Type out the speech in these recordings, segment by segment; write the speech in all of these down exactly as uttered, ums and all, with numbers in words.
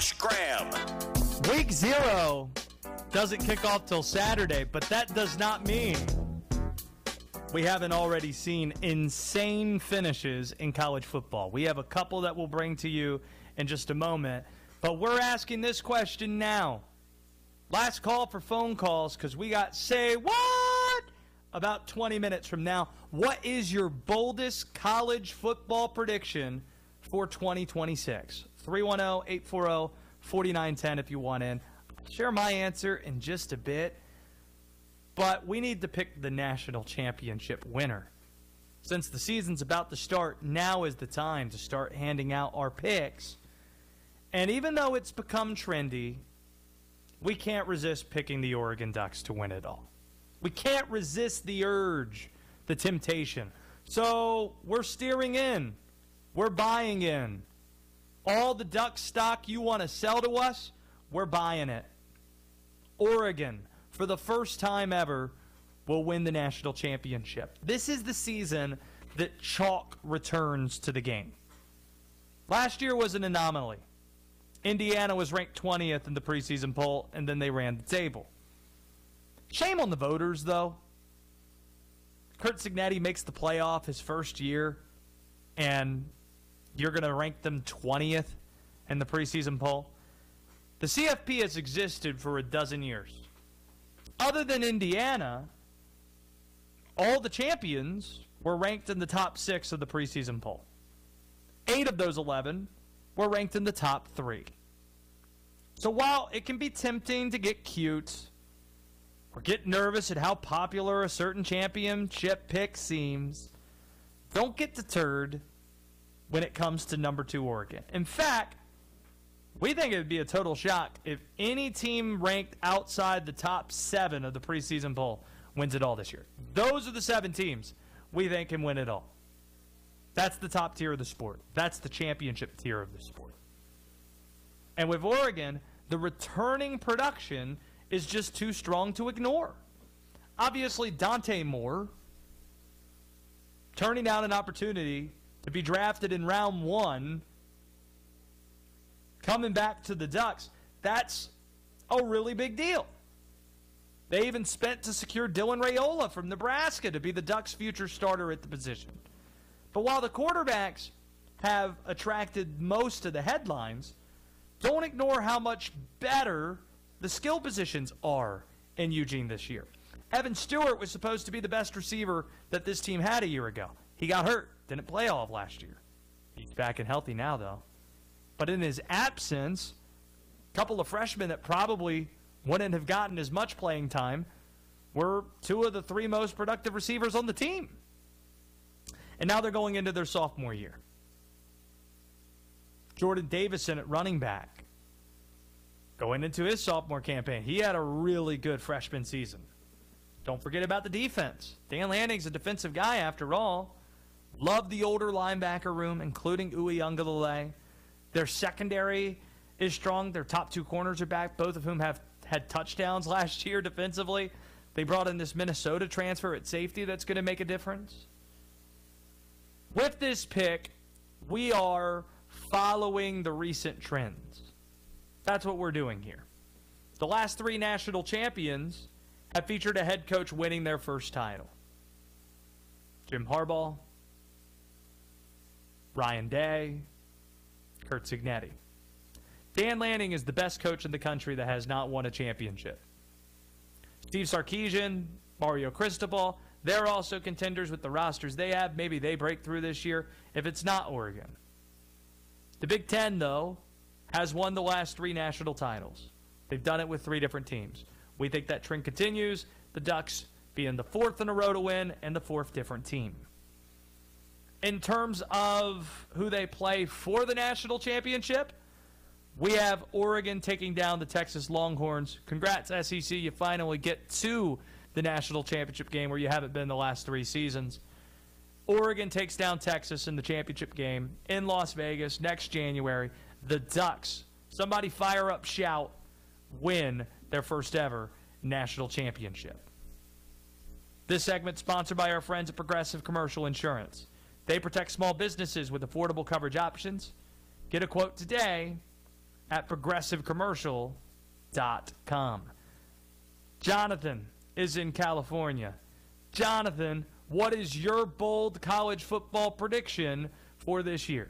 Josh Graham. Week zero doesn't kick off till Saturday, but that does not mean we haven't already seen insane finishes in college football. We have a couple that we'll bring to you in just a moment, but we're asking this question now. Last call for phone calls because we got Say What about twenty minutes from now. What is your boldest college football prediction for twenty twenty-six? three one zero, eight four zero, four nine one zero if you want in. I'll share my answer in just a bit. But we need to pick the national championship winner. Since the season's about to start, now is the time to start handing out our picks. And even though it's become trendy, we can't resist picking the Oregon Ducks to win it all. We can't resist the urge, the temptation. So we're steering in. We're buying in. All the Duck stock you want to sell to us, we're buying it. Oregon, for the first time ever, will win the national championship. This is the season that chalk returns to the game. Last year was an anomaly. Indiana was ranked twentieth in the preseason poll, and then they ran the table. Shame on the voters, though. Curt Cignetti makes the playoff his first year, and you're going to rank them twentieth in the preseason poll. The C F P has existed for a dozen years. Other than Indiana, all the champions were ranked in the top six of the preseason poll. Eight of those eleven were ranked in the top three. So while it can be tempting to get cute or get nervous at how popular a certain championship pick seems, don't get deterred when it comes to number two Oregon. In fact, we think it would be a total shock if any team ranked outside the top seven of the preseason poll wins it all this year. Those are the seven teams we think can win it all. That's the top tier of the sport. That's the championship tier of the sport. And with Oregon, the returning production is just too strong to ignore. Obviously, Dante Moore turning down an opportunity to be drafted in round one, coming back to the Ducks, that's a really big deal. They even spent to secure Dylan Raiola from Nebraska to be the Ducks' future starter at the position. But while the quarterbacks have attracted most of the headlines, don't ignore how much better the skill positions are in Eugene this year. Evan Stewart was supposed to be the best receiver that this team had a year ago. He got hurt, didn't play all of last year. He's back and healthy now, though. But in his absence, a couple of freshmen that probably wouldn't have gotten as much playing time were two of the three most productive receivers on the team. And now they're going into their sophomore year. Jordan Davison at running back, going into his sophomore campaign, he had a really good freshman season. Don't forget about the defense. Dan Lanning's a defensive guy after all. Love the older linebacker room, including Uiagalelei. Their secondary is strong. Their top two corners are back, both of whom have had touchdowns last year defensively. They brought in this Minnesota transfer at safety that's going to make a difference. With this pick, we are following the recent trends. That's what we're doing here. The last three national champions have featured a head coach winning their first title. Jim Harbaugh, Ryan Day, Curt Cignetti. Dan Lanning is the best coach in the country that has not won a championship. Steve Sarkisian, Mario Cristobal, they're also contenders with the rosters they have. Maybe they break through this year if it's not Oregon. The Big Ten, though, has won the last three national titles. They've done it with three different teams. We think that trend continues, the Ducks being the fourth in a row to win and the fourth different team. In terms of who they play for the national championship, we have Oregon taking down the Texas Longhorns. Congrats, S E C. You finally get to the national championship game where you haven't been the last three seasons. Oregon takes down Texas in the championship game in Las Vegas next January. The Ducks, somebody fire up, shout, win their first ever national championship. This segment sponsored by our friends at Progressive Commercial Insurance. They protect small businesses with affordable coverage options. Get a quote today at progressive commercial dot com. Jonathan is in California. Jonathan, what is your bold college football prediction for this year?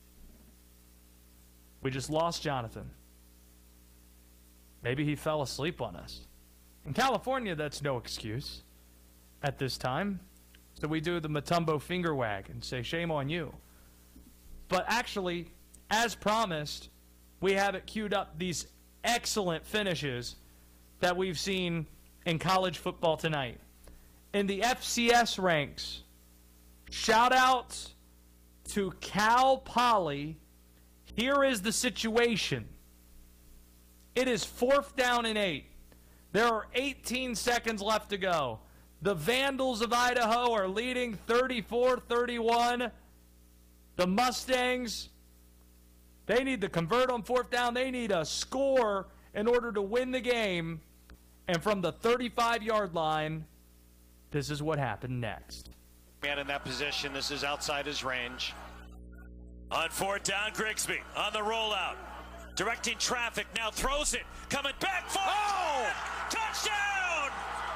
We just lost Jonathan. Maybe he fell asleep on us. In California, that's no excuse at this time. So we do the Matumbo finger wag and say, shame on you. But actually, as promised, we have it queued up, these excellent finishes that we've seen in college football tonight. In the F C S ranks, shout out to Cal Poly. Here is the situation. It is fourth down and eight. There are eighteen seconds left to go. The Vandals of Idaho are leading thirty-four thirty-one. The Mustangs, they need to convert on fourth down. They need a score in order to win the game. And from the thirty-five-yard line, this is what happened next. Man in that position, this is outside his range. On fourth down, Grigsby on the rollout. Directing traffic, now throws it. Coming back for oh! Touchdown!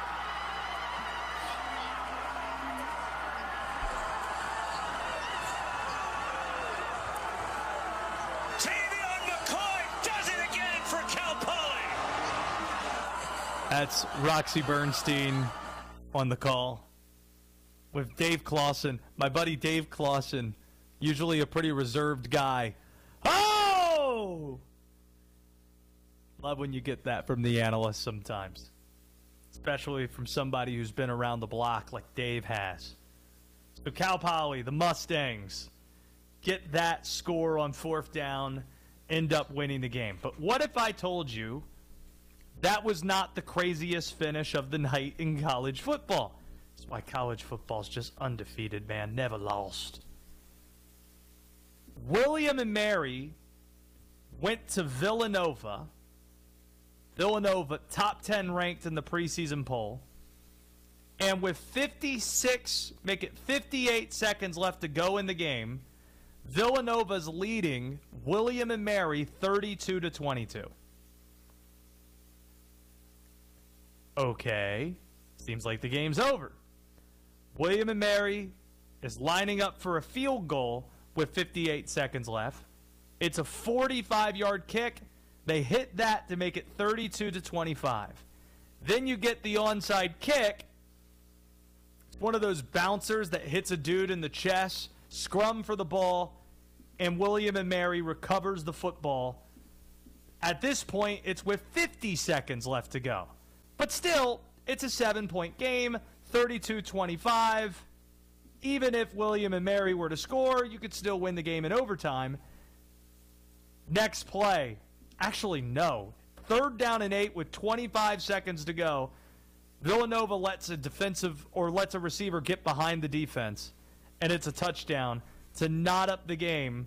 Tavion McCoy does it again for Cal Poly. That's Roxy Bernstein on the call with Dave Clawson. My buddy Dave Clawson, usually a pretty reserved guy. Oh! Love when you get that from the analysts sometimes, especially from somebody who's been around the block like Dave has. So Cal Poly, the Mustangs, get that score on fourth down, end up winning the game. But what if I told you that was not the craziest finish of the night in college football? That's why college football is just undefeated, man. Never lost. William and Mary went to Villanova. Villanova, top ten ranked in the preseason poll. And with fifty-six, make it fifty-eight seconds left to go in the game, Villanova's leading William and Mary thirty-two to twenty-two. Okay, seems like the game's over. William and Mary is lining up for a field goal with fifty-eight seconds left. It's a forty-five-yard kick. They hit that to make it thirty-two to twenty-five. Then you get the onside kick. It's one of those bouncers that hits a dude in the chest, scrum for the ball, and William and Mary recovers the football. At this point, it's with fifty seconds left to go. But still, it's a seven-point game, thirty-two twenty-five. Even if William and Mary were to score, you could still win the game in overtime. Next play. Actually, no. Third down and eight with twenty-five seconds to go. Villanova lets a defensive or lets a receiver get behind the defense, and it's a touchdown to knot up the game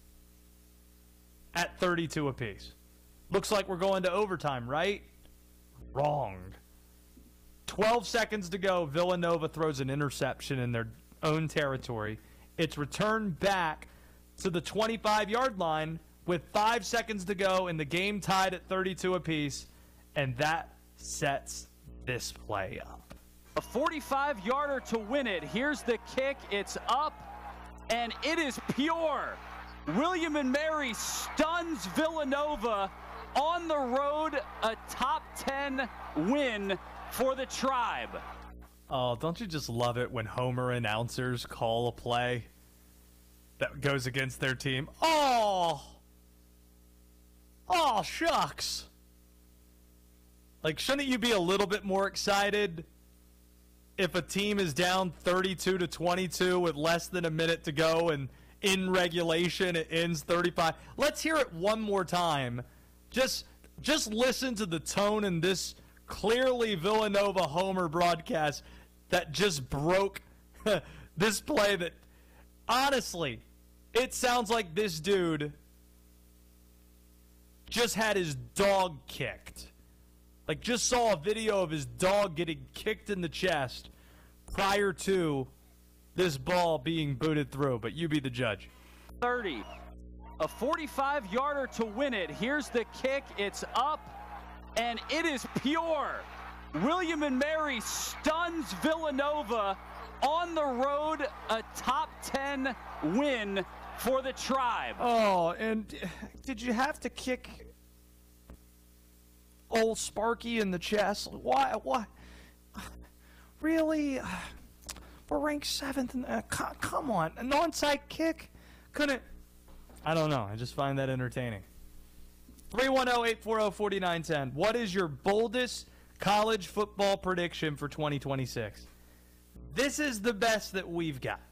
at thirty-two apiece. Looks like we're going to overtime, right? Wrong. twelve seconds to go. Villanova throws an interception in their own territory. It's returned back to the twenty-five-yard line with five seconds to go and the game tied at thirty-two apiece, and that sets this play up. A forty-five-yarder to win it. Here's the kick. It's up, and it is pure. William and Mary stuns Villanova on the road, a top ten win for the Tribe. Oh, don't you just love it when Homer announcers call a play that goes against their team? Oh! Oh, shucks. Like, shouldn't you be a little bit more excited if a team is down thirty-two to twenty-two with less than a minute to go and in regulation it ends thirty-five? Let's hear it one more time. Just just listen to the tone in this clearly Villanova Homer broadcast that just broke this play that, honestly, it sounds like this dude just had his dog kicked. Like, just saw a video of his dog getting kicked in the chest prior to this ball being booted through. But you be the judge. thirty. A forty-five yarder to win it. Here's the kick. It's up, and it is pure. William and Mary stuns Villanova on the road. A top ten win for the Tribe. Oh, and did you have to kick old Sparky in the chest? Why? Why? Really? We're ranked seventh. In, uh, c- come on. An onside kick? Couldn't. I don't know. I just find that entertaining. three one zero, eight four zero, four nine one zero. What is your boldest college football prediction for twenty twenty-six? This is the best that we've got.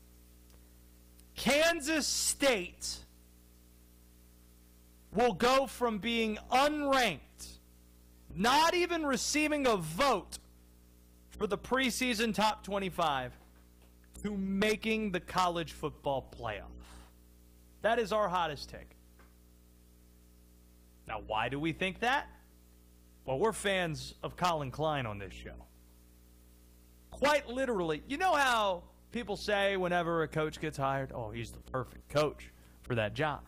Kansas State will go from being unranked, not even receiving a vote for the preseason top twenty-five, to making the college football playoff. That is our hottest take. Now, why do we think that? Well, we're fans of Colin Klein on this show. Quite literally, you know how people say whenever a coach gets hired, oh, he's the perfect coach for that job.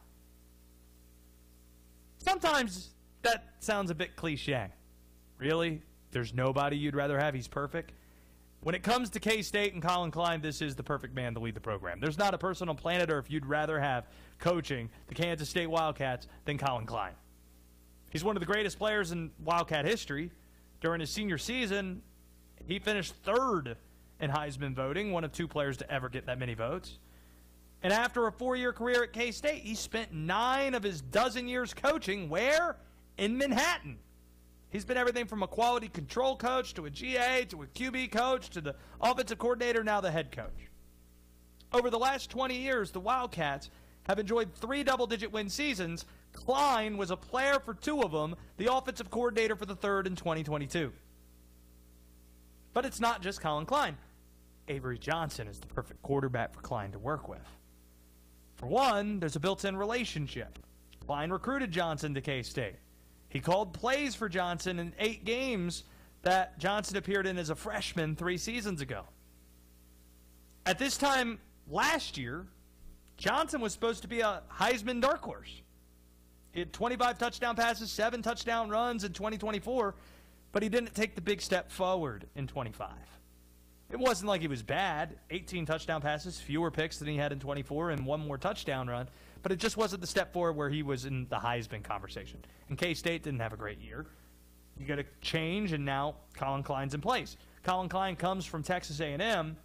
Sometimes that sounds a bit cliche. Really? There's nobody you'd rather have? He's perfect? When it comes to K-State and Colin Klein, this is the perfect man to lead the program. There's not a person on planet Earth you'd rather have coaching the Kansas State Wildcats than Colin Klein. He's one of the greatest players in Wildcat history. During his senior season, he finished third in Heisman voting, one of two players to ever get that many votes. And after a four-year career at K-State, he spent nine of his dozen years coaching where? In Manhattan. He's been everything from a quality control coach to a G A to a Q B coach to the offensive coordinator, now the head coach. Over the last twenty years, the Wildcats have enjoyed three double-digit win seasons. Klein was a player for two of them, the offensive coordinator for the third in twenty twenty-two. But it's not just Colin Klein. Avery Johnson is the perfect quarterback for Klein to work with. For one, there's a built-in relationship. Klein recruited Johnson to K-State. He called plays for Johnson in eight games that Johnson appeared in as a freshman three seasons ago. At this time last year, Johnson was supposed to be a Heisman dark horse. He had twenty-five touchdown passes, seven touchdown runs in twenty twenty-four, but he didn't take the big step forward in twenty-five. It wasn't like he was bad. eighteen touchdown passes, fewer picks than he had in twenty-four, and one more touchdown run. But it just wasn't the step forward where he was in the Heisman conversation. And K-State didn't have a great year. You got to change, and now Colin Klein's in place. Colin Klein comes from Texas A and M,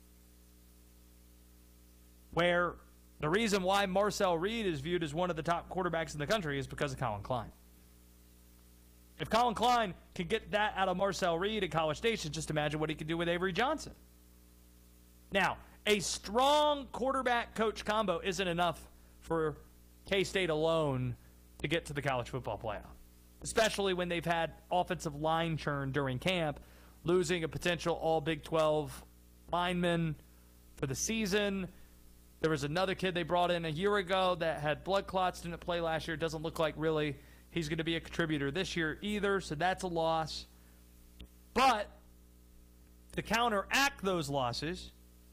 where the reason why Marcel Reed is viewed as one of the top quarterbacks in the country is because of Colin Klein. If Colin Klein can get that out of Marcel Reed at College Station, just imagine what he could do with Avery Johnson. Now, a strong quarterback-coach combo isn't enough for K-State alone to get to the college football playoff, especially when they've had offensive line churn during camp, losing a potential all-Big twelve lineman for the season. There was another kid they brought in a year ago that had blood clots, didn't play last year. Doesn't look like really he's going to be a contributor this year either, so that's a loss. But to counteract those losses,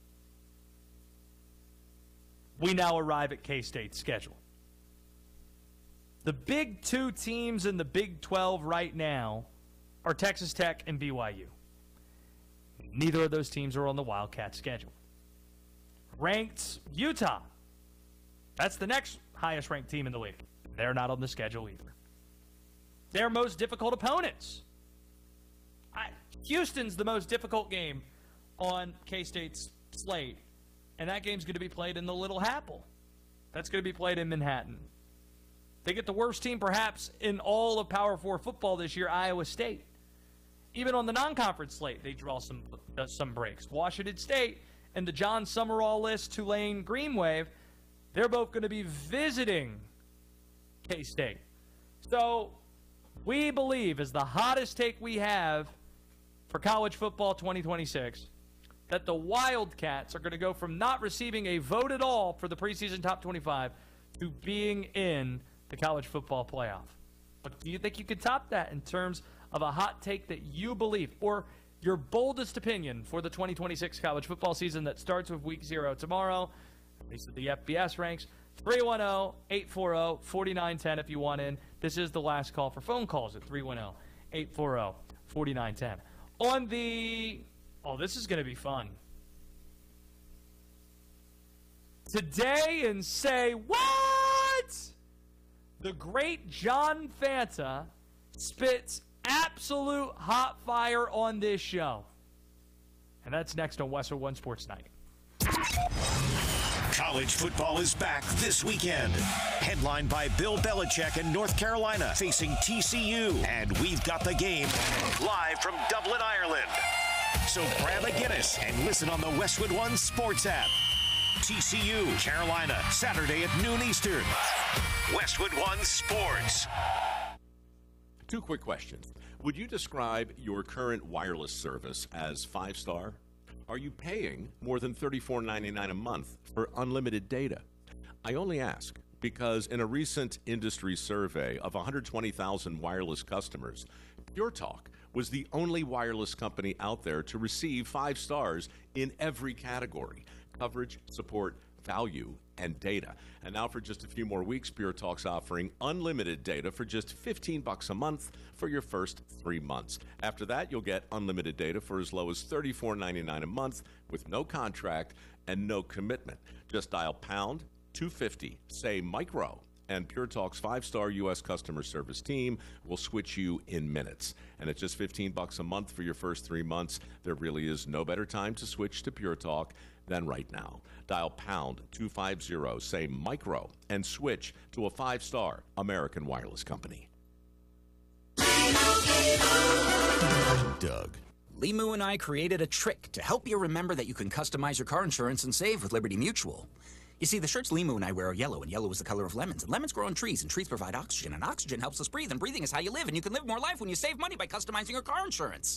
we now arrive at K-State's schedule. The big two teams in the Big twelve right now are Texas Tech and B Y U. Neither of those teams are on the Wildcat schedule. Ranked Utah. That's the next highest ranked team in the league. They're not on the schedule either. Their most difficult opponents. I, Houston's the most difficult game on K-State's slate. And that game's going to be played in the Little Apple. That's going to be played in Manhattan. They get the worst team perhaps in all of Power Four football this year, Iowa State. Even on the non-conference slate, they draw some uh, some breaks. Washington State and the John Summerall list, Tulane, Green Wave, they're both going to be visiting K-State. So we believe, as the hottest take we have for college football twenty twenty-six, that the Wildcats are going to go from not receiving a vote at all for the preseason top twenty-five to being in the college football playoff. But do you think you could top that in terms of a hot take that you believe, or your boldest opinion for the twenty twenty-six college football season that starts with week zero tomorrow, at least at the F B S ranks, three one zero, eight four zero, four nine one zero if you want in. This is the last call for phone calls at three one zero, eight four zero, four nine one zero. On the... Oh, this is going to be fun. Today and say, what? The great John Fanta spits absolute hot fire on this show. And that's next on Westwood One Sports Night. College football is back this weekend. Headlined by Bill Belichick in North Carolina facing T C U. And we've got the game live from Dublin, Ireland. So grab a Guinness and listen on the Westwood One Sports app. T C U, Carolina, Saturday at noon Eastern. Westwood One Sports. Two quick questions. Would you describe your current wireless service as five-star? Are you paying more than thirty-four ninety-nine a month for unlimited data? I only ask because in a recent industry survey of one hundred twenty thousand wireless customers, Pure Talk was the only wireless company out there to receive five stars in every category: coverage, support, value, and data. And now for just a few more weeks, Pure Talk's offering unlimited data for just fifteen bucks a month for your first three months. After that, you'll get unlimited data for as low as thirty-four ninety-nine a month with no contract and no commitment. Just dial pound two fifty, say micro, and Pure Talk's five-star U S customer service team will switch you in minutes. And at just fifteen bucks a month for your first three months, there really is no better time to switch to Pure Talk than right now. Dial pound two fifty, say micro, and switch to a five-star American wireless company. Doug. Limu and I created a trick to help you remember that you can customize your car insurance and save with Liberty Mutual. You see, the shirts Limu and I wear are yellow, and yellow is the color of lemons. And lemons grow on trees, and trees provide oxygen, and oxygen helps us breathe, and breathing is how you live, and you can live more life when you save money by customizing your car insurance.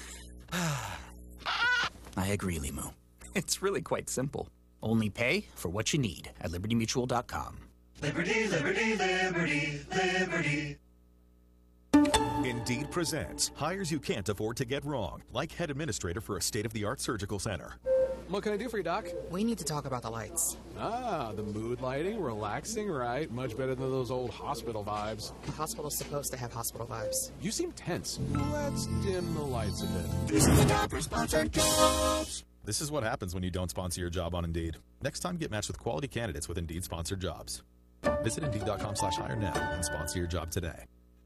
I agree, Limu. It's really quite simple. Only pay for what you need at liberty mutual dot com. Liberty, liberty, liberty, liberty. Indeed presents hires you can't afford to get wrong, like head administrator for a state-of-the-art surgical center. What can I do for you, Doc? We need to talk about the lights. Ah, the mood lighting, relaxing, right? Much better than those old hospital vibes. The hospital's supposed to have hospital vibes. You seem tense. Let's dim the lights a bit. This is the doctor-sponsored jobs. This is what happens when you don't sponsor your job on Indeed. Next time, get matched with quality candidates with Indeed-sponsored jobs. Visit Indeed.com slash hire now and sponsor your job today.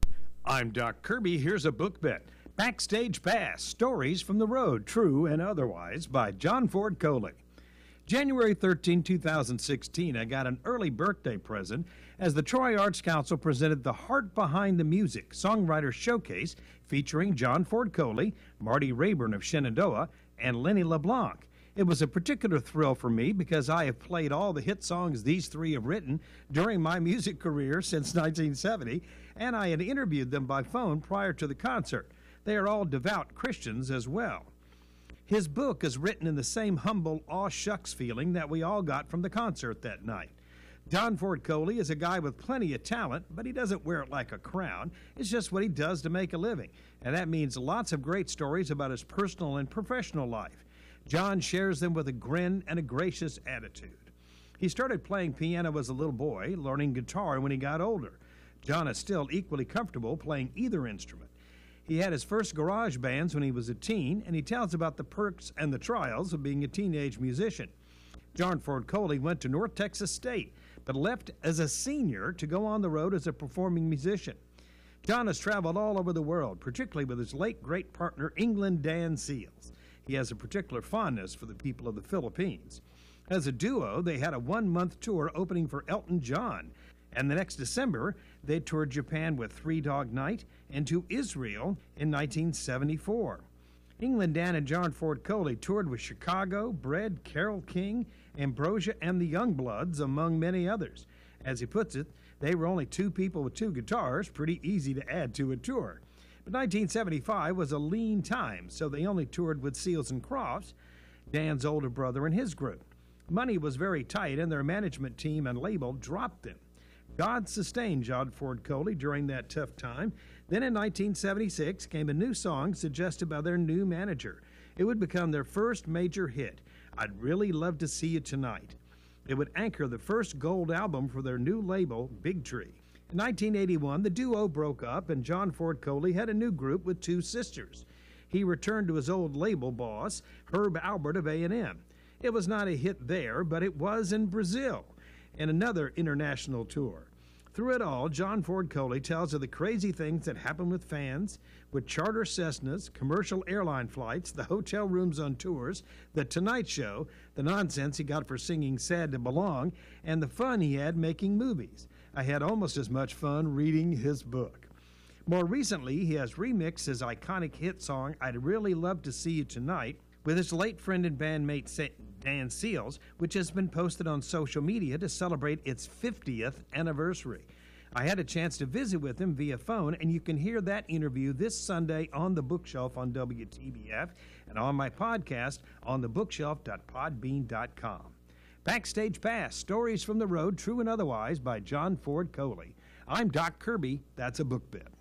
I'm Doc Kirby. Here's a book bet. Backstage Pass, Stories from the Road, True and Otherwise, by John Ford Coley. January thirteenth, two thousand sixteen, I got an early birthday present as the Troy Arts Council presented the Heart Behind the Music Songwriter Showcase featuring John Ford Coley, Marty Rayburn of Shenandoah, and Lenny LeBlanc. It was a particular thrill for me because I have played all the hit songs these three have written during my music career since nineteen seventy, and I had interviewed them by phone prior to the concert. They are all devout Christians as well. His book is written in the same humble aw shucks feeling that we all got from the concert that night. John Ford Coley is a guy with plenty of talent, but he doesn't wear it like a crown. It's just what he does to make a living, and that means lots of great stories about his personal and professional life. John shares them with a grin and a gracious attitude. He started playing piano as a little boy, learning guitar when he got older. John is still equally comfortable playing either instrument. He had his first garage bands when he was a teen, and he tells about the perks and the trials of being a teenage musician. John Ford Coley went to North Texas State, but left as a senior to go on the road as a performing musician. John has traveled all over the world, particularly with his late great partner, England Dan Seals. He has a particular fondness for the people of the Philippines. As a duo, they had a one-month tour opening for Elton John, and the next December, they toured Japan with Three Dog Night and to Israel in nineteen seventy-four. England Dan and John Ford Coley toured with Chicago, Bread, Carole King, Ambrosia, and the Youngbloods, among many others. As he puts it, they were only two people with two guitars, pretty easy to add to a tour. But nineteen seventy-five was a lean time, so they only toured with Seals and Crofts, Dan's older brother, and his group. Money was very tight, and their management team and label dropped them. God sustained John Ford Coley during that tough time. Then in nineteen seventy-six came a new song suggested by their new manager. It would become their first major hit, I'd Really Love to See You Tonight. It would anchor the first gold album for their new label, Big Tree. In nineteen eighty-one, the duo broke up, and John Ford Coley had a new group with two sisters. He returned to his old label boss, Herb Albert of A and M. It was not a hit there, but it was in Brazil, and another international tour. Through it all, John Ford Coley tells of the crazy things that happen with fans, with charter Cessnas, commercial airline flights, the hotel rooms on tours, the Tonight Show, the nonsense he got for singing Sad to Belong, and the fun he had making movies. I had almost as much fun reading his book. More recently, he has remixed his iconic hit song, I'd Really Love to See You Tonight, with his late friend and bandmate Dan Seals, which has been posted on social media to celebrate its fiftieth anniversary. I had a chance to visit with him via phone, and you can hear that interview this Sunday on The Bookshelf on W T B F and on my podcast on the bookshelf dot podbean dot com. Backstage Pass, Stories from the Road, True and Otherwise by John Ford Coley. I'm Doc Kirby. That's a book bit.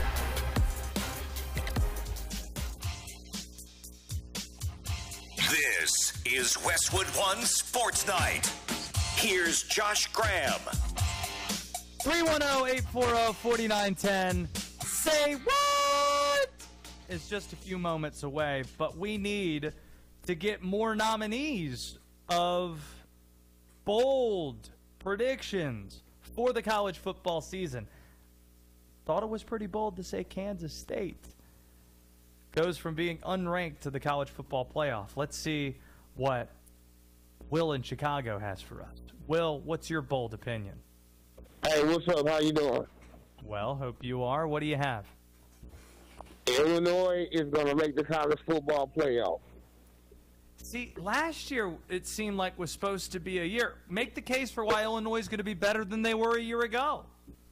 This is Westwood One Sports Night. Here's Josh Graham. three one zero, eight four zero, four nine one zero. Say what? Is just a few moments away, but we need to get more nominees of bold predictions for the college football season. Thought it was pretty bold to say Kansas State goes from being unranked to the college football playoff. Let's see what Will in Chicago has for us. Will, what's your bold opinion? Hey, what's up? How you doing? Well, hope you are. What do you have? Illinois is going to make the college football playoff. See, last year it seemed like was supposed to be a year. Make the case for why Illinois is going to be better than they were a year ago.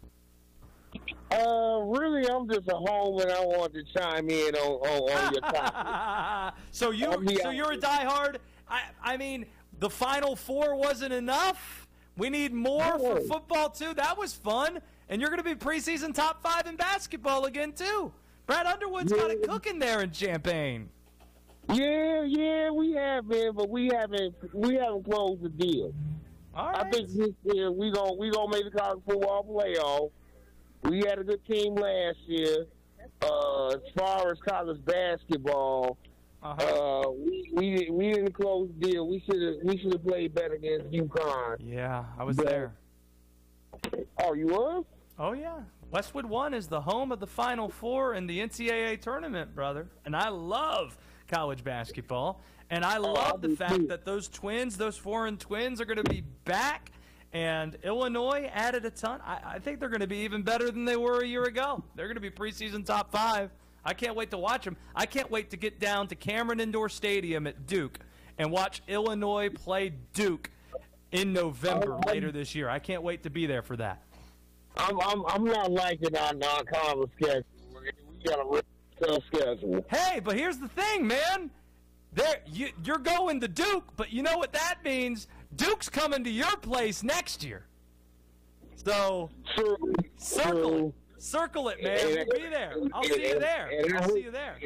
Uh, really, I'm just a home, and I want to chime in on, on, on your topic. so you, so you're a diehard. I, I mean, the Final Four wasn't enough. We need more for football too. That was fun, and you're going to be preseason top five in basketball again too. Brad Underwood's yeah. got it cooking there in Champaign. Yeah, yeah, we have been, but we haven't, we haven't closed the deal. All right. I think this year we gonna we gonna make the college football playoff. We had a good team last year. Uh, as far as college basketball, uh-huh. uh, we, we we didn't close the deal. We should have we should have played better against UConn. Yeah, I was but, there. Oh, you was? Oh yeah. Westwood One is the home of the Final Four in the N C double A tournament, brother. And I love college basketball, and I love oh, the fact too. that those twins, those foreign twins, are going to be back. And Illinois added a ton. I, I think they're going to be even better than they were a year ago. They're going to be preseason top five. I can't wait to watch them. I can't wait to get down to Cameron Indoor Stadium at Duke and watch Illinois play Duke in November um, later this year. I can't wait to be there for that. I'm I'm, I'm not liking our non-conference schedule. We got a real tough schedule. Hey, but here's the thing, man. There, you, you're going to Duke, but you know what that means? Duke's coming to your place next year. So, True. circle True. it. Circle it, man. We'll be there. I'll see you there. I'll see you there.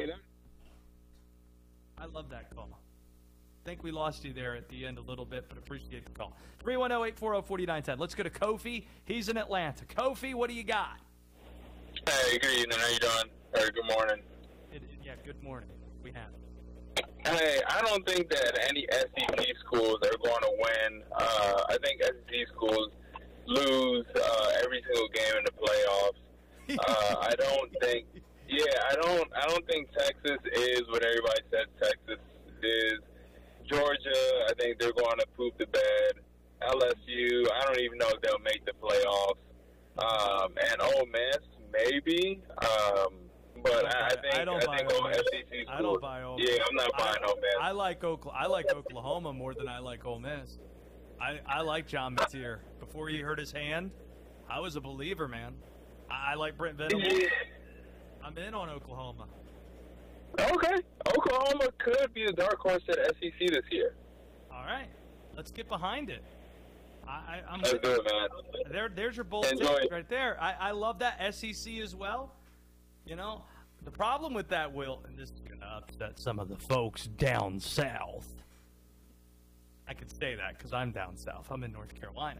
I love that call. I think we lost you there at the end a little bit, but appreciate the call. three one zero, eight four zero, four nine one zero. Let's go to Kofi. He's in Atlanta. Kofi, what do you got? Hey, good evening. How you doing? Or good morning. It, yeah, good morning. We have it. Hey, I don't think that any S E C schools are going to win. Uh, I think S E C schools lose uh, every single game in the playoffs. Uh, I don't think. Yeah, I don't. I don't think Texas is what everybody says Texas is. Georgia, I think they're going to poop the bed. L S U, I don't even know if they'll make the playoffs. Um, and Ole Miss, maybe. Um, But I, I think I, don't I think Ole Miss. S E C schools. I don't buy Ole Miss. Yeah, I'm not buying Ole Miss. I like Oklahoma. I like Oklahoma more than I like Ole Miss. I, I like John Matier. Before he hurt his hand, I was a believer, man. I, I like Brent Venables. Yeah. I'm in on Oklahoma. Okay, Oklahoma could be the dark horse at S E C this year. All right, let's get behind it. I, I, I'm Let's do it, man. There, there's your bold Enjoy. take right there. I, I love that S E C as well. You know, the problem with that, Will, and this is going to upset some of the folks down south, I could say that because I'm down south. I'm in North Carolina.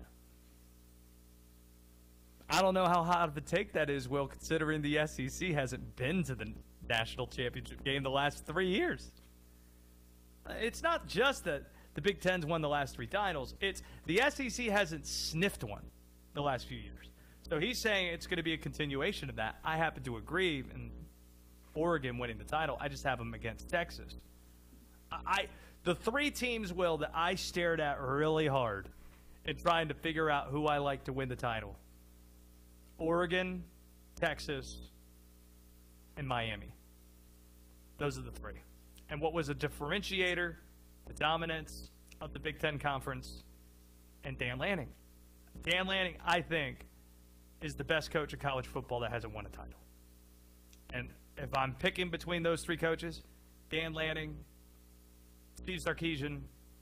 I don't know how hot of a take that is, Will, considering the S E C hasn't been to the national championship game the last three years. It's not just that the Big Ten's won the last three titles. It's the S E C hasn't sniffed one the last few years. So he's saying it's going to be a continuation of that. I happen to agree, and Oregon winning the title, I just have them against Texas. I the three teams, Will, that I stared at really hard in trying to figure out who I like to win the title. Oregon, Texas, and Miami. Those are the three. And what was a differentiator, the dominance of the Big Ten Conference, and Dan Lanning. Dan Lanning, I think, is the best coach of college football that hasn't won a title. And if I'm picking between those three coaches, Dan Lanning, Steve Sarkisian,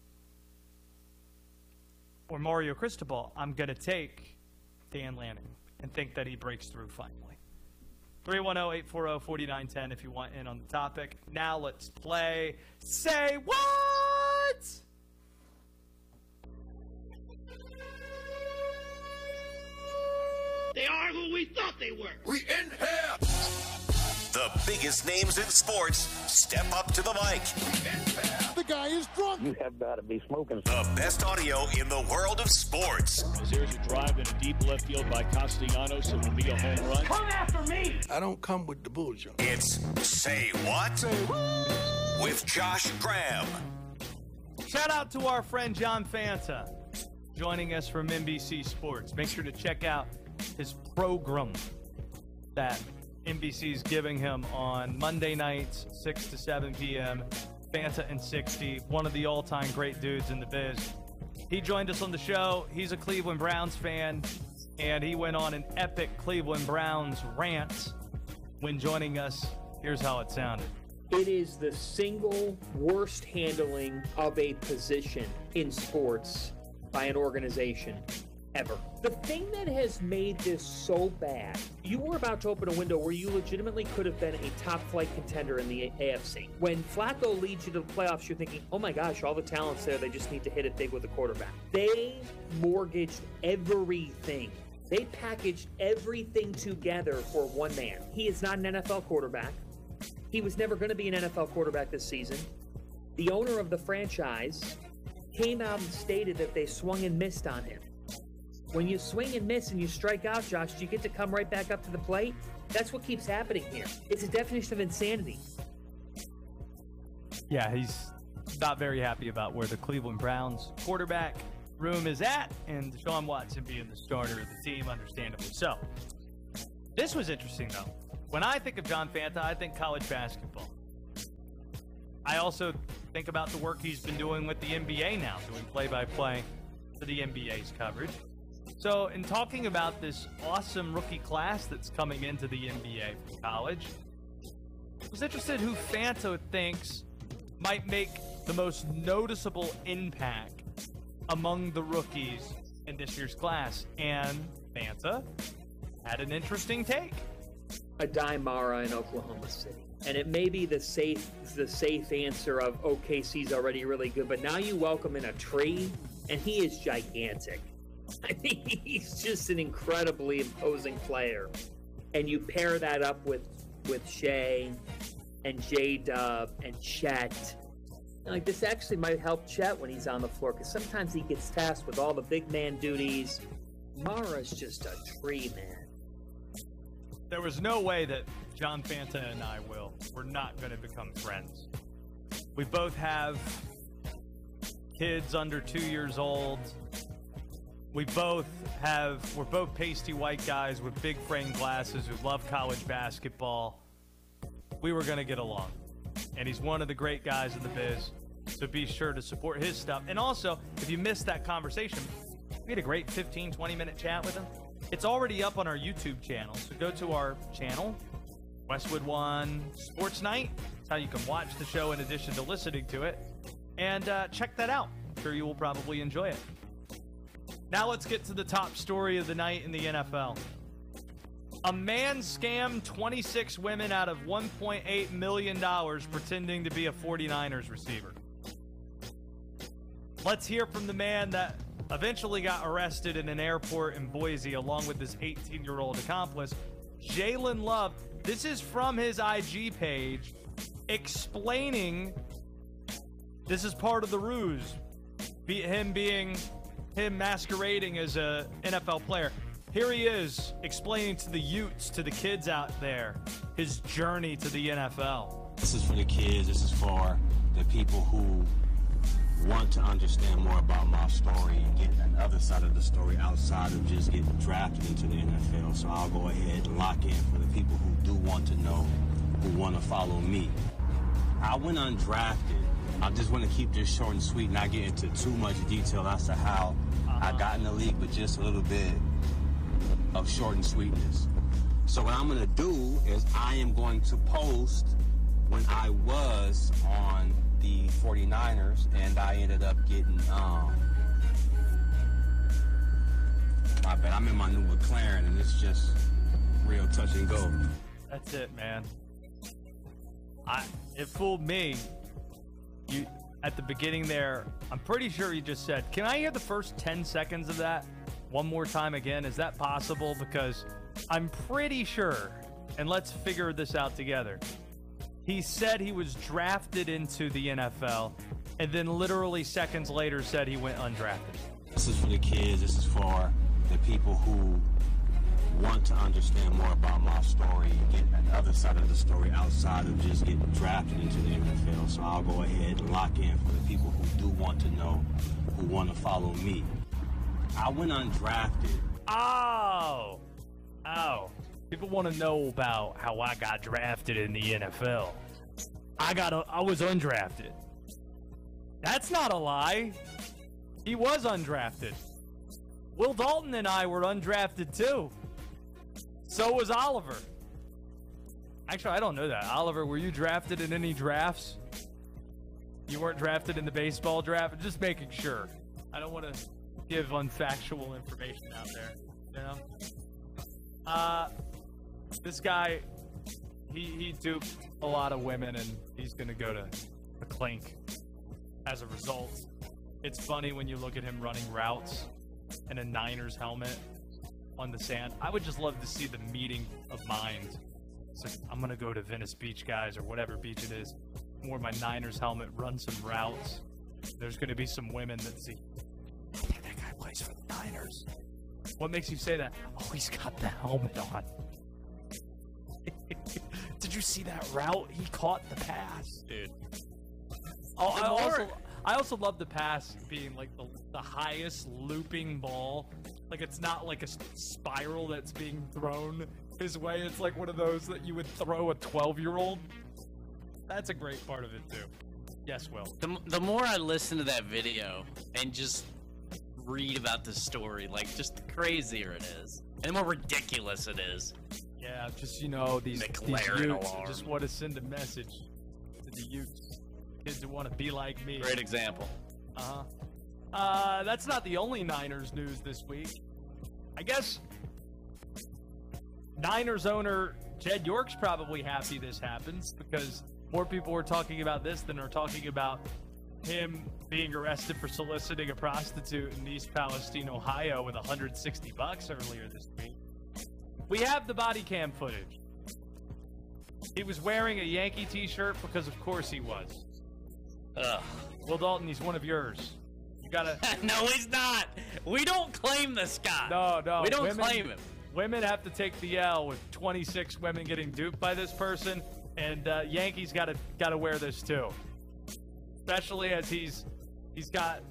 or Mario Cristobal, I'm going to take Dan Lanning and think that he breaks through finally. three one zero, eight four zero, four nine one zero if you want in on the topic. Now let's play Say What? They are who we thought they were. We in here. The biggest names in sports step up to the mic. The guy is drunk. You have got to be smoking. The best audio in the world of sports. As there's a drive in a deep left field by Castellanos, it will be a home run. Come after me. I don't come with the bullshit. It's Say What? Say what? With Josh Graham. Shout out to our friend John Fanta joining us from N B C Sports. Make sure to check out his program that N B C is giving him on Monday nights, six to seven p.m. Fanta and sixty, one of the all-time great dudes in the biz. He joined us on the show. He's a Cleveland Browns fan, and he went on an epic Cleveland Browns rant when joining us. Here's how it sounded. It is the single worst handling of a position in sports by an organization ever. The thing that has made this so bad, you were about to open a window where you legitimately could have been a top flight contender in the A F C. When Flacco leads you to the playoffs, you're thinking, oh my gosh, all the talent's there, they just need to hit it big with the quarterback. They mortgaged everything. They packaged everything together for one man. He is not an N F L quarterback. He was never going to be an N F L quarterback this season. The owner of the franchise came out and stated that they swung and missed on him. When you swing and miss and you strike out, Josh, do you get to come right back up to the plate? That's what keeps happening here. It's a definition of insanity. Yeah, he's not very happy about where the Cleveland Browns quarterback room is at, and Deshaun Watson being the starter of the team, understandably so. This was interesting, though. When I think of John Fanta, I think college basketball. I also think about the work he's been doing with the N B A now, doing play-by-play for the N B A's coverage. So, in talking about this awesome rookie class that's coming into the N B A from college, I was interested who Fanta thinks might make the most noticeable impact among the rookies in this year's class. And Fanta had an interesting take. Adai Mara in Oklahoma City. And it may be the safe the safe answer of O K C's already really good, but now you welcome in a tree, and he is gigantic. I mean, he's just an incredibly imposing player. And you pair that up with with Shea and J-Dub and Chet. Like, this actually might help Chet when he's on the floor, because sometimes he gets tasked with all the big man duties. Mara's just a tree, man. There was no way that John Fanta and I, Will, were not going to become friends. We both have kids under two years old. We both have, we're both pasty white guys with big frame glasses who love college basketball. We were going to get along. And he's one of the great guys in the biz, so be sure to support his stuff. And also, if you missed that conversation, we had a great fifteen, twenty minute chat with him. It's already up on our YouTube channel, so go to our channel, Westwood One Sports Night. That's how you can watch the show in addition to listening to it. And uh, check that out. I'm sure you will probably enjoy it. Now let's get to the top story of the night in the N F L. A man scammed twenty-six women out of one point eight million dollars pretending to be a forty-niners receiver. Let's hear from the man that eventually got arrested in an airport in Boise along with his eighteen-year-old accomplice, Jalen Love. This is from his I G page explaining this is part of the ruse. Be, him being, him masquerading as a N F L player. Here he is explaining to the Utes, to the kids out there, his journey to the N F L. This is for the kids. This is for the people who want to understand more about my story and get the other side of the story outside of just getting drafted into the N F L. So I'll go ahead and lock in for the people who do want to know, who want to follow me. I went undrafted. I just want to keep this short and sweet, not get into too much detail as to how uh-huh. I got in the league, but just a little bit of short and sweetness. So what I'm going to do is I am going to post when I was on the forty-niners, and I ended up getting, um, my bad, I'm in my new McLaren, and it's just real touch and go. That's it, man. I it fooled me. You at the beginning there, I'm pretty sure you just said, can I hear the first ten seconds of that one more time again? Is that possible? Because I'm pretty sure, and let's figure this out together. He said he was drafted into the N F L, and then literally seconds later said he went undrafted. This is for the kids. This is for the people who want to understand more about my story and get the other side of the story outside of just getting drafted into the N F L. So I'll go ahead and lock in for the people who do want to know, who want to follow me. I went undrafted. Oh! Oh. People want to know about how I got drafted in the N F L. I got a, I was undrafted. That's not a lie. He was undrafted. Will Dalton and I were undrafted too. So was Oliver. Actually, I don't know that. Oliver, were you drafted in any drafts? You weren't drafted in the baseball draft? Just making sure. I don't want to give unfactual information out there, you know? Uh... This guy, he, he duped a lot of women, and he's going to go to a clink as a result. It's funny when you look at him running routes in a Niners helmet on the sand. I would just love to see the meeting of minds. It's like, I'm going to go to Venice Beach, guys, or whatever beach it is, wear my Niners helmet, run some routes. There's going to be some women that see, I think that guy plays for the Niners. What makes you say that? Oh, he's got the helmet on. Did you see that route? He caught the pass, dude. Oh, I also, I also love the pass being like the, the highest looping ball. Like it's not like a spiral that's being thrown his way. It's like one of those that you would throw a twelve-year-old. That's a great part of it too. Yes, Will. The, the more I listen to that video and just read about the story, like just the crazier it is, and the more ridiculous it is. Yeah, just, you know, these, these youths just want to send a message to the youths. Kids who want to be like me. Great example. Uh-huh. Uh, that's not the only Niners news this week. I guess Niners owner Jed York's probably happy this happens because more people are talking about this than are talking about him being arrested for soliciting a prostitute in East Palestine, Ohio with one hundred sixty bucks earlier this week. We have the body cam footage. He was wearing a Yankee t-shirt because of course he was. Ugh. Will Dalton, he's one of yours. You gotta... No, he's not. We don't claim this guy. No, no. We don't women, claim him. Women have to take the L with twenty-six women getting duped by this person, and uh, Yankees gotta gotta wear this too. Especially as he's he's got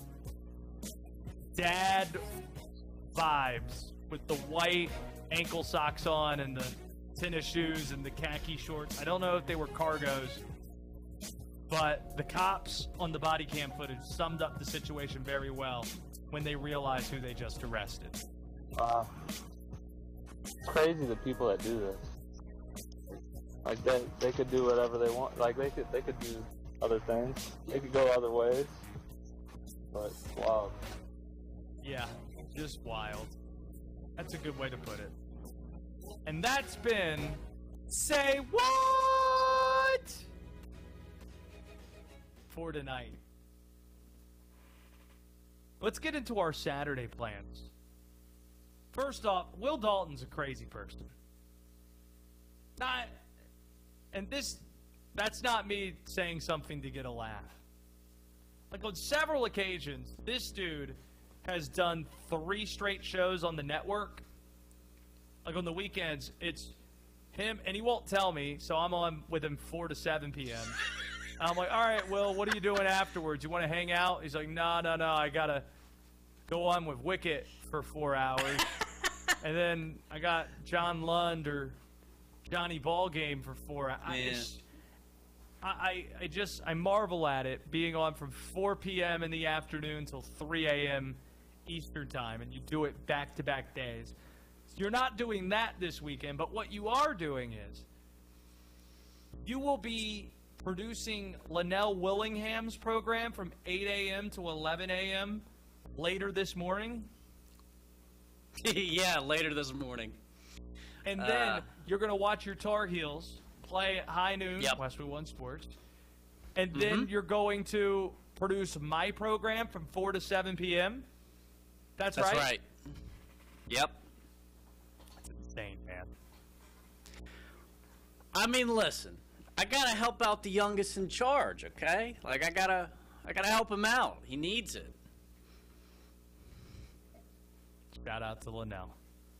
dad vibes with the white ankle socks on and the tennis shoes and the khaki shorts. I don't know if they were cargos, but the cops on the body cam footage summed up the situation very well when they realized who they just arrested. Wow. It's crazy the people that do this. Like they they could do whatever they want. Like they could they could do other things. They could go other ways. But wow. Yeah, just wild. That's a good way to put it. And that's been Say What for tonight. let's get into our Saturday plans. First off, Will Dalton's a crazy person. Not, and this, that's not me saying something to get a laugh. Like, on several occasions, this dude has done three straight shows on the network. Like, on the weekends, it's him, and he won't tell me, so I'm on with him four to seven p.m. I'm like, all right, Will, what are you doing afterwards? You want to hang out? He's like, no, no, no, I got to go on with Wicket for four hours. And then I got John Lund or Johnny Ballgame for four hours. Yeah. I, I, I just, I marvel at it being on from four p.m. in the afternoon till three a.m. Eastern time, and you do it back-to-back days. So you're not doing that this weekend, but what you are doing is you will be producing Linnell Willingham's program from eight a.m. to eleven a.m. later this morning. Yeah, later this morning. And then Uh, you're going to watch your Tar Heels play at high noon, Yep. Westwood One Sports. And then Mhm. you're going to produce my program from four to seven p.m. That's, That's right? right. Yep. That's insane, man. I mean, listen. I gotta help out the youngest in charge, okay? Like, I gotta, I gotta help him out. He needs it. Shout out to Linnell.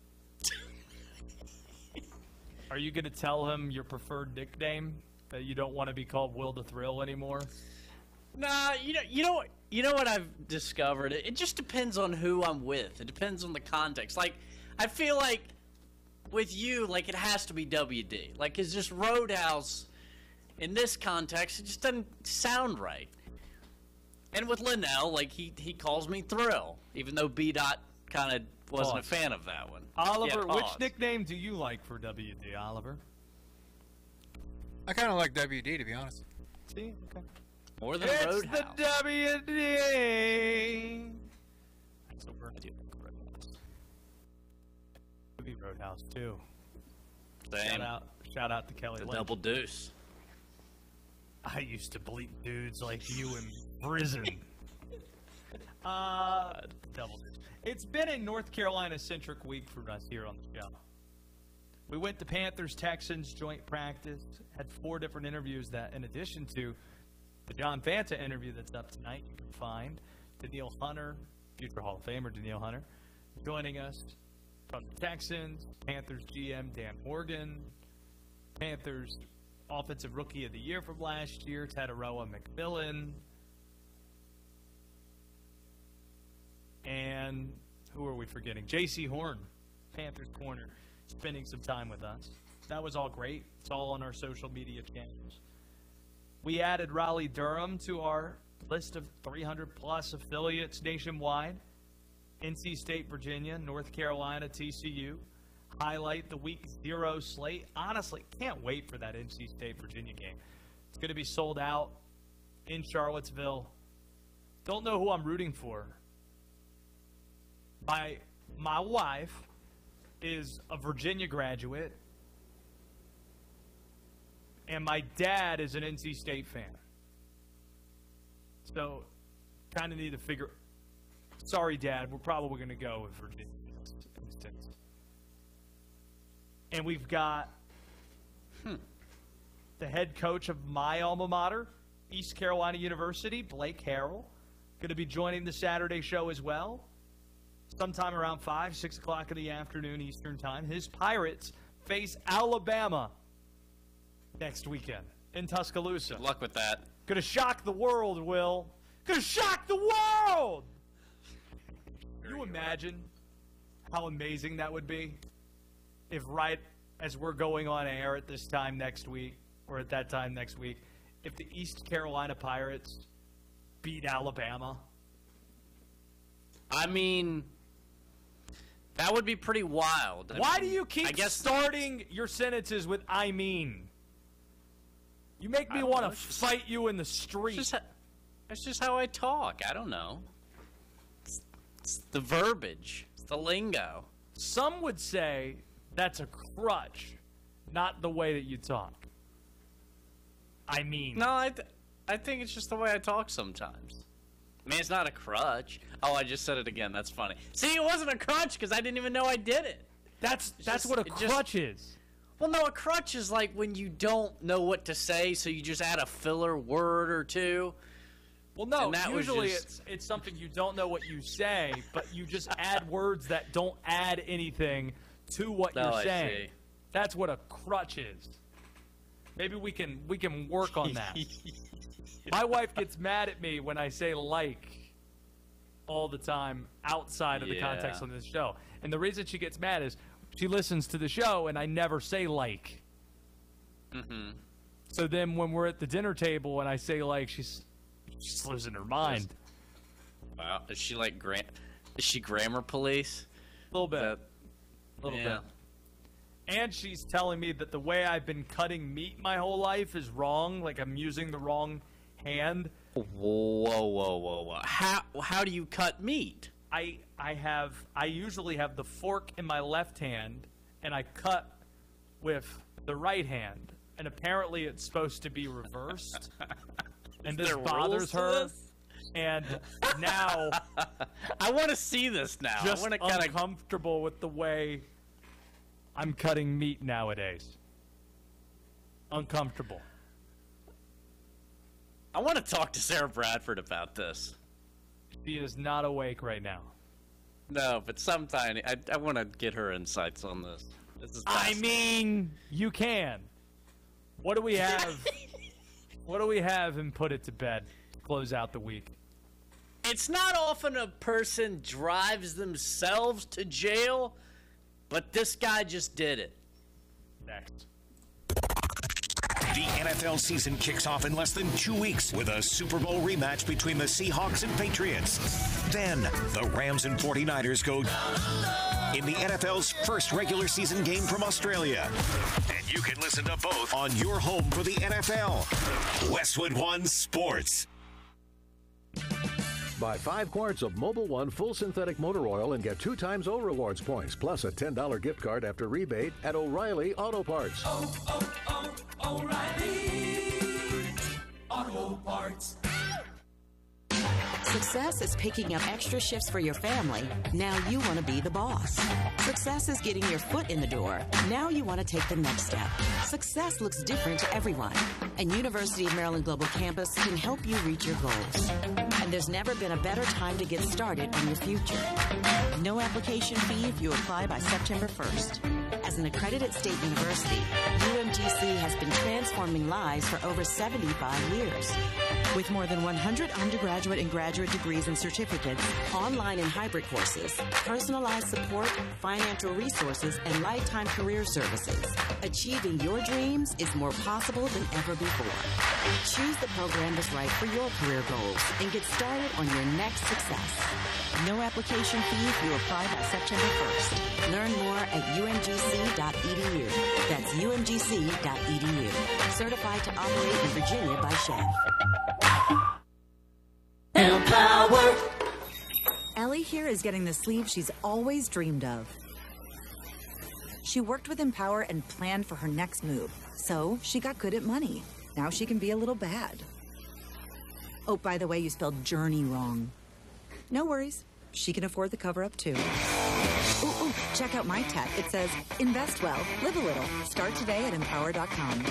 Are you going to tell him your preferred nickname? That you don't want to be called Will the Thrill anymore? Nah, you know, you know what, you know what I've discovered. It, it just depends on who I'm with. It depends on the context. Like, I feel like with you, like it has to be W D. Like, it's just Roadhouse. In this context, it just doesn't sound right. And with Linnell, like he he calls me Thrill, even though B Dot kind of wasn't Pause. a fan of that one. Oliver, Yeah, which pause. nickname do you like for W D, Oliver? I kind of like W D, to be honest. See? Okay. More than It's Roadhouse. the W D. That's a word. Could be Roadhouse too. Same. Shout out, shout out to Kelly The Lynch. double deuce. I used to bleep dudes like you in prison. uh, double deuce. It's been a North Carolina-centric week for us here on the show. We went to Panthers-Texans joint practice, had four different interviews that, in addition to the John Fanta interview that's up tonight, you can find Danielle Hunter, future Hall of Famer Danielle Hunter, joining us from the Texans, Panthers G M Dan Morgan, Panthers Offensive Rookie of the Year from last year, Tataroa McMillan, and who are we forgetting? J C Horn, Panthers corner, spending some time with us. That was all great. It's all on our social media channels. We added Raleigh Durham to our list of three hundred plus affiliates nationwide. N C State, Virginia, North Carolina, T C U. Highlight the week zero slate. Honestly, can't wait for that N C State, Virginia game. It's going to be sold out in Charlottesville. Don't know who I'm rooting for. My, my wife is a Virginia graduate, and my dad is an N C State fan. So, kind of need to figure. Sorry, Dad, we're probably going to go with Virginia in this instance. And we've got hmm, the head coach of my alma mater, East Carolina University, Blake Harrell, going to be joining the Saturday show as well. Sometime around five, six o'clock in the afternoon Eastern time. His Pirates face Alabama next weekend in Tuscaloosa. Good luck with that. Gonna shock the world, Will. Gonna shock the world! Can you imagine how amazing that would be if right as we're going on air at this time next week, or at that time next week, if the East Carolina Pirates beat Alabama? I mean, that would be pretty wild. I Why mean, do you keep I guess starting your sentences with "I mean"? You make I me don't want know, to it's just- fight you in the street. It's just, that's just how I talk. I don't know. It's, it's the verbiage. It's the lingo. Some would say that's a crutch, not the way that you talk. I mean, No, I, th- I think it's just the way I talk sometimes. I mean, it's not a crutch. Oh, I just said it again. That's funny. See, it wasn't a crutch because I didn't even know I did it. That's It's that's just- what a it just- crutch is. Well, no, a crutch is like when you don't know what to say, so you just add a filler word or two. Well, no, And that was usually just- it's it's something you don't know what you say, but you just add words that don't add anything to what Oh, you're I saying. see. That's what a crutch is. Maybe we can we can work on that. My wife gets mad at me when I say like all the time outside of the context Yeah. on this show. And the reason she gets mad is she listens to the show and I never say like. Mm-hmm. So then when we're at the dinner table and I say like, she's she just loses her mind. Wow, is she like gra- Is she grammar police? A little bit. A little yeah. bit. And she's telling me that the way I've been cutting meat my whole life is wrong. Like I'm using the wrong hand. Whoa, whoa, whoa, whoa! How how do you cut meat? I I have I usually have the fork in my left hand, and I cut with the right hand. And apparently it's supposed to be reversed. And this there bothers rules to her. this? And now I want to see this now. just I want to kind of. uncomfortable with the way I'm cutting meat nowadays. Uncomfortable. I want to talk to Sarah Bradford about this. She is not awake right now. No, but sometime I, I want to get her insights on this. This is I mean, you can. What do we have? What do we have and put it to bed? Close out the week. It's not often a person drives themselves to jail, but this guy just did it. Next. The N F L season kicks off in less than two weeks with a Super Bowl rematch between the Seahawks and Patriots. Then, the Rams and forty-niners go in the N F L's first regular season game from Australia. And you can listen to both on your home for the N F L. Westwood One Sports. Buy five quarts of Mobil One full synthetic motor oil and get two times O Rewards points, plus a ten dollars gift card after rebate at O'Reilly Auto Parts. Oh, oh, oh, O'Reilly Auto Parts. Success is picking up extra shifts for your family. Now you want to be the boss. Success is getting your foot in the door. Now you want to take the next step. Success looks different to everyone, and University of Maryland Global Campus can help you reach your goals. And there's never been a better time to get started on your future. No application fee if you apply by September first. As an accredited state university, U M G C has been transforming lives for over seventy-five years. With more than one hundred undergraduate and graduate degrees and certificates, online and hybrid courses, personalized support, financial resources, and lifetime career services, achieving your dreams is more possible than ever before. Choose the program that's right for your career goals and get started on your next success. No application fee if you apply by September first. Learn more at U M G C dot E D U. That's U M G C dot E D U. Certified to operate in Virginia by S H E F. Empower. Ellie here is getting the sleeve she's always dreamed of. She worked with Empower and planned for her next move, so she got good at money. Now she can be a little bad. Oh, by the way, you spelled journey wrong. No worries. She can afford the cover-up, too. Ooh, ooh, check out my tech. It says, invest well, live a little. Start today at empower dot com.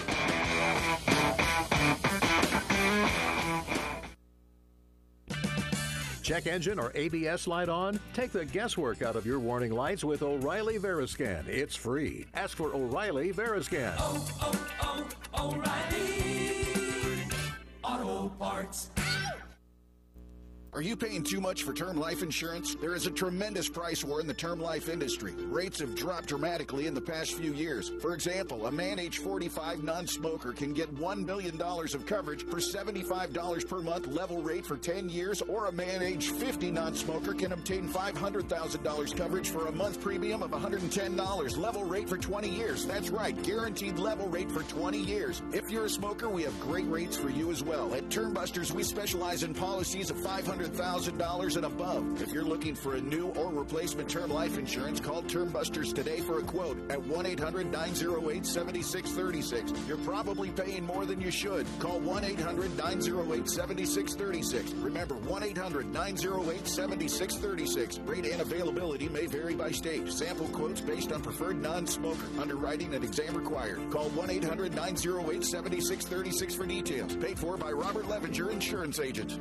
Check engine or A B S light on? Take the guesswork out of your warning lights with O'Reilly Veriscan. It's free. Ask for O'Reilly Veriscan. Oh, oh, oh, O'Reilly Auto Parts. Are you paying too much for term life insurance? There is a tremendous price war in the term life industry. Rates have dropped dramatically in the past few years. For example, a man age forty-five non-smoker can get one million dollars of coverage for seventy-five dollars per month level rate for ten years, or a man age fifty non-smoker can obtain five hundred thousand dollars coverage for a month premium of one hundred ten dollars level rate for twenty years. That's right, guaranteed level rate for twenty years. If you're a smoker, we have great rates for you as well. At Term Busters, we specialize in policies of five hundred hundred thousand dollars and above. If you're looking for a new or replacement term life insurance, call Term Busters today for a quote at one eight hundred nine oh eight seven six three six. You're probably paying more than you should. Call one eight hundred nine oh eight seven six three six. Remember, one eight hundred nine oh eight seven six three six. Rate and availability may vary by state. Sample quotes based on preferred non-smoker. Underwriting and exam required. Call one eight hundred nine oh eight seven six three six for details. Paid for by Robert Levenger Insurance Agent.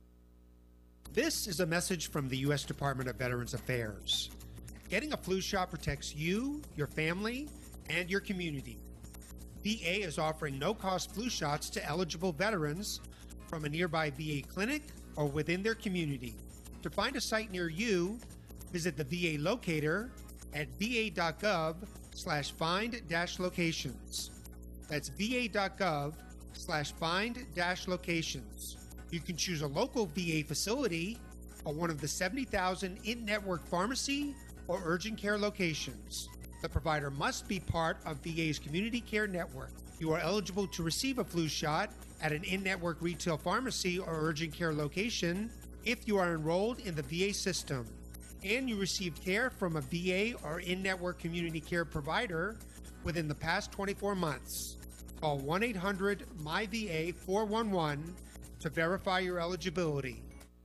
This is a message from the U S Department of Veterans Affairs. Getting a flu shot protects you, your family, and your community. V A is offering no-cost flu shots to eligible veterans from a nearby V A clinic or within their community. To find a site near you, visit the V A locator at va.gov slash find dash locations. That's va.gov slash find dash locations. You can choose a local V A facility or one of the seventy thousand in-network pharmacy or urgent care locations. The provider must be part of V A's community care network. You are eligible to receive a flu shot at an in-network retail pharmacy or urgent care location if you are enrolled in the V A system and you received care from a V A or in-network community care provider within the past twenty-four months. Call one eight hundred M Y V A four one one to verify your eligibility.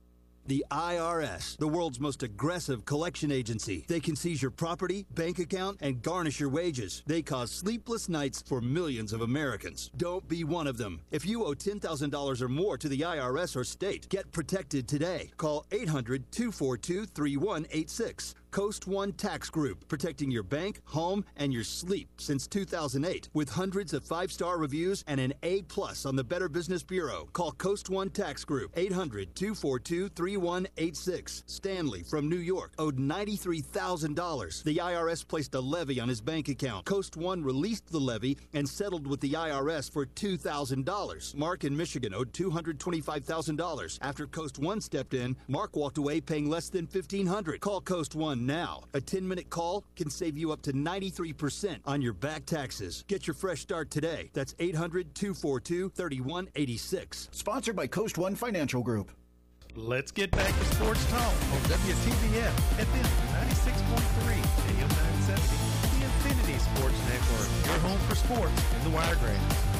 The I R S, the world's most aggressive collection agency. They can seize your property, bank account, and garnish your wages. They cause sleepless nights for millions of Americans. Don't be one of them. If you owe ten thousand dollars or more to the I R S or state, get protected today. Call eight hundred two four two three one eight six. Coast One Tax Group, protecting your bank, home, and your sleep since two thousand eight. With hundreds of five-star reviews and an A plus on the Better Business Bureau. Call Coast One Tax Group, eight hundred two four two three one eight six. Stanley from New York owed ninety-three thousand dollars. The I R S placed a levy on his bank account. Coast One released the levy and settled with the I R S for two thousand dollars. Mark in Michigan owed two hundred twenty-five thousand dollars. After Coast One stepped in, Mark walked away paying less than fifteen hundred dollars. Call Coast One now. A ten-minute call can save you up to ninety-three percent on your back taxes. Get your fresh start today. That's eight hundred two four two three one eight six. Sponsored by Coast One Financial Group. Let's get back to Sports Talk on W T B F F M ninety-six point three, A M nine seventy, the Infinity Sports Network, your home for sports in the Wiregrass.